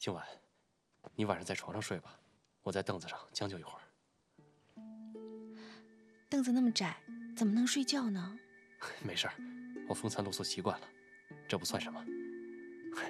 今晚你晚上在床上睡吧，我在凳子上将就一会儿。 凳子那么窄，怎么能睡觉呢？ 没事儿，我风餐露宿习惯了，这不算什么。